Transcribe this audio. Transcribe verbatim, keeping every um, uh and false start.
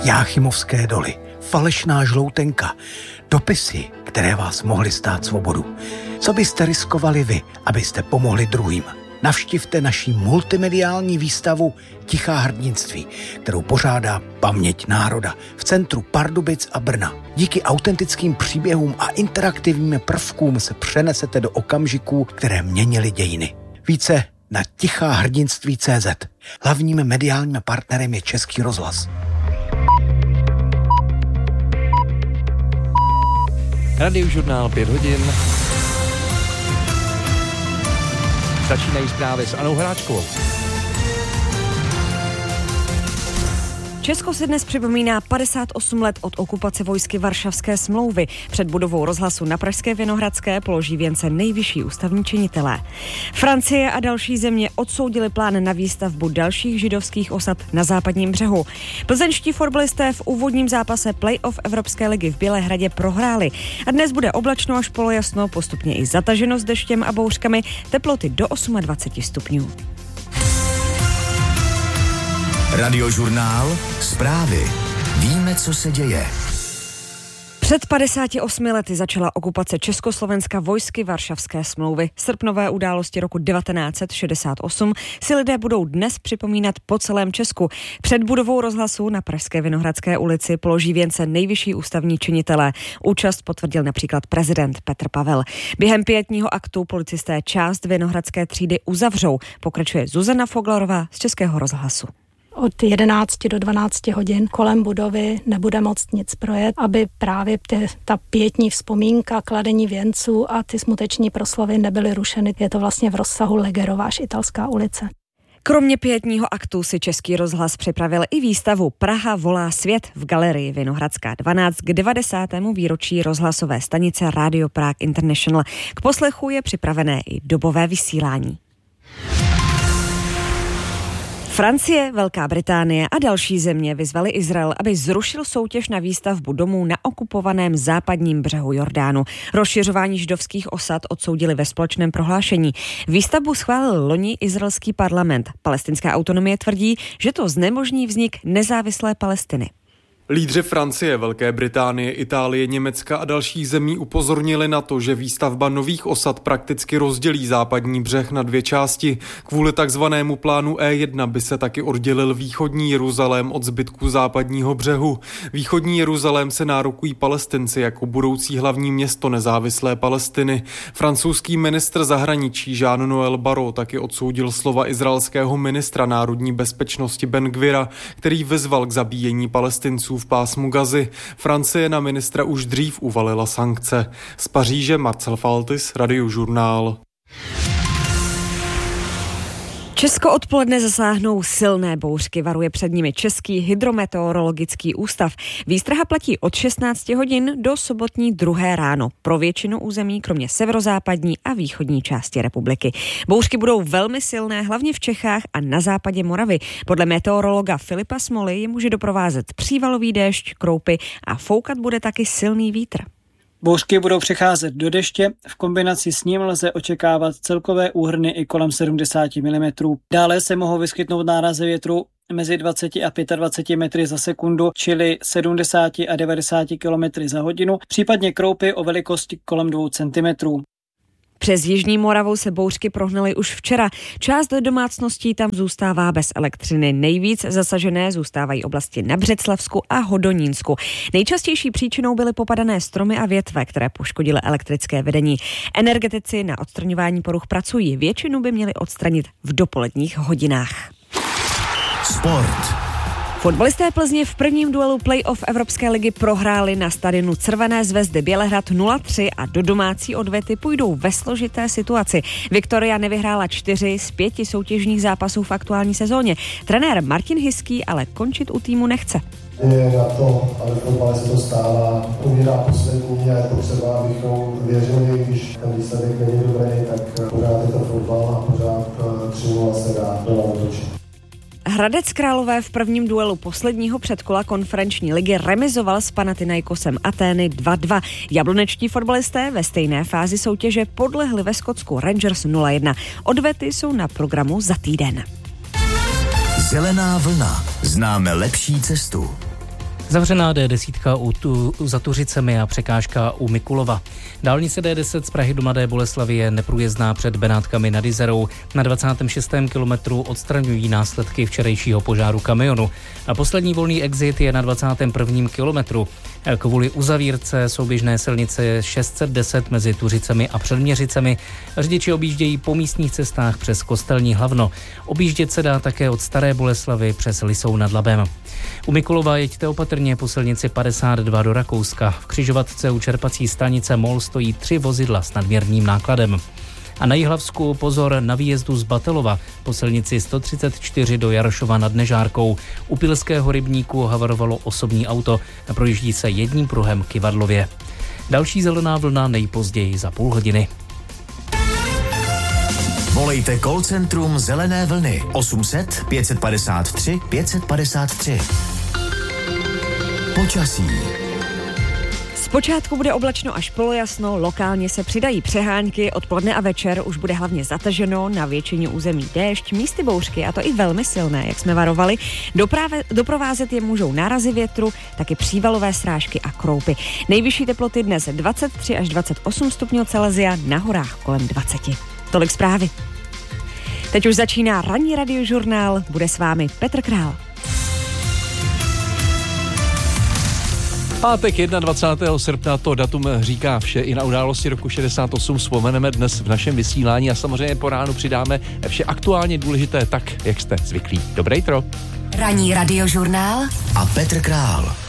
Jáchymovské doly, falešná žloutenka, dopisy, které vás mohly stát svobodu. Co byste riskovali vy, abyste pomohli druhým? Navštivte naši multimediální výstavu Tichá hrdinství, kterou pořádá Paměť národa v centru Pardubic a Brna. Díky autentickým příběhům a interaktivním prvkům se přenesete do okamžiků, které měnily dějiny. Více na tichá hrdinství tečka cé zet. Hlavním mediálním partnerem je Český rozhlas. Radiožurnál pět hodin. Začínají zprávy s Anou Hráčkovou. Česko si dnes připomíná padesát osm let od okupace vojsky Varšavské smlouvy. Před budovou rozhlasu na Pražské Vinohradské položí věnce nejvyšší ústavní činitelé. Francie a další země odsoudili plán na výstavbu dalších židovských osad na západním břehu. Plzeňští fotbalisté v úvodním zápase playoff Evropské ligy v Bělehradě prohráli. A dnes bude oblačno až polojasno, postupně i zataženo s deštěm a bouřkami, teploty do dvacet osm stupňů. Radiožurnál, zprávy. Víme, co se děje. Před padesáti osmi lety začala okupace Československa vojsky Varšavské smlouvy. Srpnové události roku devatenáct set šedesát osm si lidé budou dnes připomínat po celém Česku. Před budovou rozhlasu na Pražské Vinohradské ulici položí věnce nejvyšší ústavní činitelé. Účast potvrdil například prezident Petr Pavel. Během pietního aktu policisté část Vinohradské třídy uzavřou. Pokračuje Zuzana Foglarová z Českého rozhlasu. Od jedenácti do dvanácti hodin kolem budovy nebude moct nic projet, aby právě ty, ta pietní vzpomínka, kladení věnců a ty smuteční proslovy nebyly rušeny. Je to vlastně v rozsahu Legerova až Italská ulice. Kromě pietního aktu si Český rozhlas připravil i výstavu Praha volá svět v galerii Vinohradská dvanáct k devadesátému výročí rozhlasové stanice Radio Prague International. K poslechu je připravené i dobové vysílání. Francie, Velká Británie a další země vyzvali Izrael, aby zrušil soutěž na výstavbu domů na okupovaném západním břehu Jordánu. Rozšiřování židovských osad odsoudili ve společném prohlášení. Výstavbu schválil loni izraelský parlament. Palestinská autonomie tvrdí, že to znemožní vznik nezávislé Palestiny. Lídři Francie, Velké Británie, Itálie, Německa a dalších zemí upozornili na to, že výstavba nových osad prakticky rozdělí západní břeh na dvě části. Kvůli takzvanému plánu E jedna by se taky oddělil východní Jeruzalém od zbytku západního břehu. Východní Jeruzalém se nárokují Palestinci jako budoucí hlavní město nezávislé Palestiny. Francouzský ministr zahraničí Jean-Noël Barrot taky odsoudil slova izraelského ministra národní bezpečnosti Ben Gvira, který vyzval k zabíjení Palestinců v pásmu Gazy. Francie na ministra už dřív uvalila sankce. Z Paříže Marcel Faltis, Radiožurnál. Česko odpoledne zasáhnou silné bouřky, varuje před nimi Český hydrometeorologický ústav. Výstraha platí od šestnácti hodin do sobotní druhé ráno pro většinu území, kromě severozápadní a východní části republiky. Bouřky budou velmi silné, hlavně v Čechách a na západě Moravy. Podle meteorologa Filipa Smoly je může doprovázet přívalový déšť, kroupy a foukat bude taky silný vítr. Bouřky budou přecházet do deště, v kombinaci s ním lze očekávat celkové úhrny i kolem sedmdesát milimetrů. Dále se mohou vyskytnout nárazy větru mezi dvacet a dvacet pět metry za sekundu, čili sedmdesát a devadesát kilometrů za hodinu, případně kroupy o velikosti kolem dvou centimetrů. Přes jižní Moravu se bouřky prohnaly už včera. Část domácností tam zůstává bez elektřiny. Nejvíc zasažené zůstávají oblasti na Břeclavsku a Hodonínsku. Nejčastější příčinou byly popadané stromy a větve, které poškodily elektrické vedení. Energetici na odstraňování poruch pracují. Většinu by měli odstranit v dopoledních hodinách. Sport. Fotbalisté Plzně v prvním duelu playoff Evropské ligy prohráli na stadionu Crvené zvezdy Bělehrad nula tři a do domácí odvety půjdou ve složité situaci. Viktoria nevyhrála čtyři z pěti soutěžních zápasů v aktuální sezóně. Trenér Martin Hiský ale končit u týmu nechce. Je na to, ale fotbale se to stává. Umírá poslední a je potřeba, abychom věřili, když ten výsledek není dobrý, tak pořád je to fotbal a pořád tři nula se dá doma otočit. Hradec Králové v prvním duelu posledního předkola konferenční ligy remizoval s Panathinaikosem Atény dva dva. Jablonečtí fotbalisté ve stejné fázi soutěže podlehli ve Skotsku Rangers nula jedna. Odvety jsou na programu za týden. Zelená vlna. Známe lepší cestu. Zavřená D deset u tu, za Tuřicemi a překážka u Mikulova. Dálnice D deset z Prahy do Mladé Boleslavi je neprůjezdná před Benátkami nad Jizerou. Na dvacátém šestém kilometru odstraňují následky včerejšího požáru kamionu. A poslední volný exit je na dvacátém prvním kilometru. Kvůli uzavírce souběžné silnice šest set deset mezi Tuřicemi a Předměřicemi řidiči objíždějí po místních cestách přes Kostelní Hlavno. Objíždět se dá také od Staré Boleslavy přes Lisou nad Labem. U Mikulova jeďte opatrně po silnici padesát dva do Rakouska. V křižovatce u čerpací stanice Mol stojí tři vozidla s nadměrným nákladem. A na Jihlavsku pozor na výjezdu z Batelova po silnici sto třicet čtyři do Jarošova nad Nežárkou. U Pilského rybníku havarovalo osobní auto a projíždí se jedním pruhem k Ivadlově. Další zelená vlna nejpozději za půl hodiny. Volejte call centrum Zelené vlny osm set pět padesát tři pět padesát tři. Počasí. Zpočátku bude oblačno až polojasno, lokálně se přidají přehánky, odpoledne a večer už bude hlavně zataženo, na většině území déšť, místy bouřky, a to i velmi silné, jak jsme varovali. Doprave, doprovázet je můžou nárazy větru, taky přívalové srážky a kroupy. Nejvyšší teploty dnes dvacet tři až dvacet osm stupňů Celsia, na horách kolem dvacet. Tolik zprávy. Teď už začíná ranní radiožurnál, bude s vámi Petr Král. Pátek dvacátého prvního srpna, to datum říká vše, i na události roku šedesát osm vzpomeneme dnes v našem vysílání a samozřejmě po ránu přidáme vše aktuálně důležité tak, jak jste zvyklí. Dobré jitro. Ranní radiožurnál a Petr Král.